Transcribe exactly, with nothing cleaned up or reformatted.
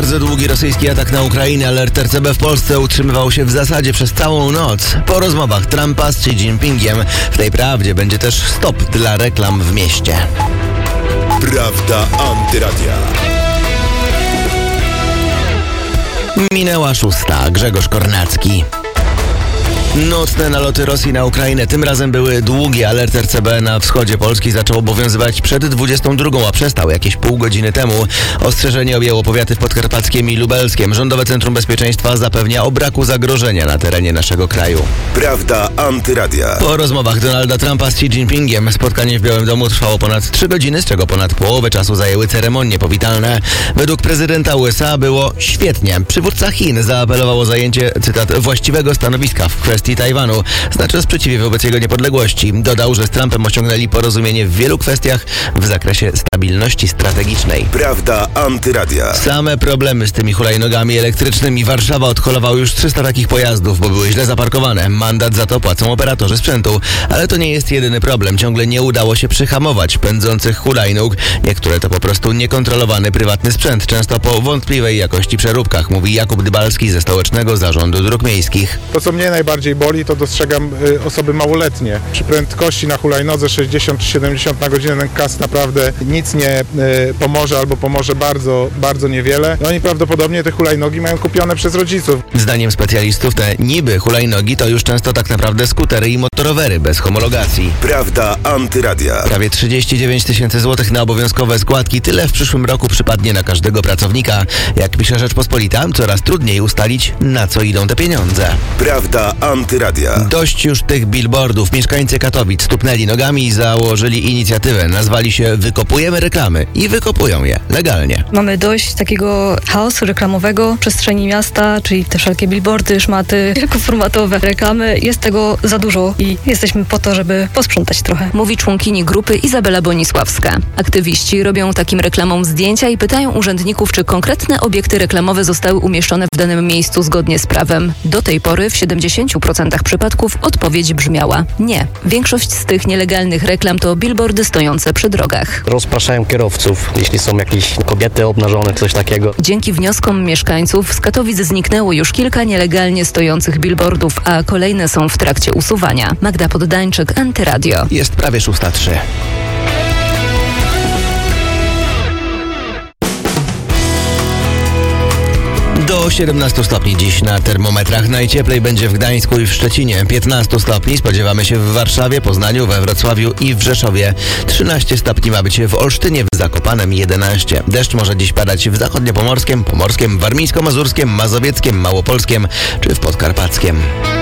Bardzo długi rosyjski atak na Ukrainę, ale R T C B w Polsce utrzymywał się w zasadzie przez całą noc. Po rozmowach Trumpa z Xi Jinpingiem w tej prawdzie będzie też stop dla reklam w mieście. Prawda Antyradia. Minęła szósta. Grzegorz Kornacki. Nocne naloty Rosji na Ukrainę tym razem były długie. Alert R C B na wschodzie Polski zaczął obowiązywać przed dwudziestą drugą, a przestał jakieś pół godziny temu. Ostrzeżenie objęło powiaty podkarpackiem i lubelskiem. Rządowe Centrum Bezpieczeństwa zapewnia o braku zagrożenia na terenie naszego kraju. Prawda Antyradia. Po rozmowach Donalda Trumpa z Xi Jinpingiem spotkanie w Białym Domu trwało ponad trzy godziny, z czego ponad połowę czasu zajęły ceremonie powitalne. Według prezydenta U S A było świetnie. Przywódca Chin zaapelował o zajęcie, cytat, właściwego stanowiska w kwestii Tajwanu, znaczy sprzeciwie wobec jego niepodległości. Dodał, że z Trumpem osiągnęli porozumienie w wielu kwestiach w zakresie stabilności strategicznej. Prawda Antyradia. Same problemy z tymi hulajnogami elektrycznymi. Warszawa odholował już trzysta takich pojazdów, bo były źle zaparkowane. Mandat za to płacą operatorzy sprzętu. Ale to nie jest jedyny problem. Ciągle nie udało się przyhamować pędzących hulajnóg. Niektóre to po prostu niekontrolowany prywatny sprzęt, często po wątpliwej jakości przeróbkach, mówi Jakub Dybalski ze Stołecznego Zarządu Dróg Miejskich. To, co mnie najbardziej boli, to dostrzegam y, osoby małoletnie. Przy prędkości na hulajnodze sześćdziesiąt czy siedemdziesiąt na godzinę ten kas naprawdę nic nie y, pomoże albo pomoże bardzo, bardzo niewiele. No oni prawdopodobnie te hulajnogi mają kupione przez rodziców. Zdaniem specjalistów te niby hulajnogi to już często tak naprawdę skutery i motorowery bez homologacji. Prawda Antyradia. Prawie trzydzieści dziewięć tysięcy złotych na obowiązkowe składki. Tyle w przyszłym roku przypadnie na każdego pracownika. Jak pisze Rzeczpospolita, coraz trudniej ustalić, na co idą te pieniądze. Prawda Antyradia. Dość już tych billboardów. Mieszkańcy Katowic tupnęli nogami i założyli inicjatywę. Nazwali się Wykopujemy reklamy i wykopują je legalnie. Mamy dość takiego chaosu reklamowego w przestrzeni miasta, czyli te wszelkie billboardy, szmaty, wielkoformatowe reklamy. Jest tego za dużo i jesteśmy po to, żeby posprzątać trochę. Mówi członkini grupy Izabela Bonisławska. Aktywiści robią takim reklamom zdjęcia i pytają urzędników, czy konkretne obiekty reklamowe zostały umieszczone w danym miejscu zgodnie z prawem. Do tej pory w siedemdziesięciu procentach przypadków odpowiedź brzmiała nie. Większość z tych nielegalnych reklam to billboardy stojące przy drogach. Rozpraszają kierowców, jeśli są jakieś kobiety obnażone, coś takiego. Dzięki wnioskom mieszkańców z Katowic zniknęło już kilka nielegalnie stojących billboardów, a kolejne są w trakcie usuwania. Magda Poddańczyk, Antyradio. Jest prawie szósta trzy. Do siedemnastu stopni dziś na termometrach. Najcieplej będzie w Gdańsku i w Szczecinie. piętnaście stopni spodziewamy się w Warszawie, Poznaniu, we Wrocławiu i w Rzeszowie. trzynaście stopni ma być w Olsztynie, w Zakopanem jedenaście. Deszcz może dziś padać w zachodniopomorskiem, pomorskim, warmińsko-mazurskim, mazowieckim, małopolskim czy w podkarpackiem.